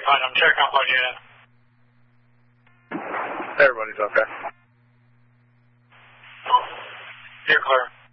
fine. I'm checking on one unit. Everybody's okay. You're clear.